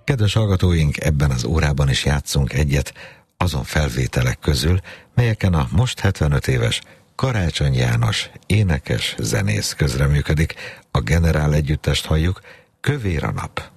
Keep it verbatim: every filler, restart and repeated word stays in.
Kedves hallgatóink, ebben az órában is játszunk egyet azon felvételek közül, melyeken a most hetvenöt éves Karácsony János énekes, zenész közreműködik. A Generál együttest halljuk, Kövér a nap.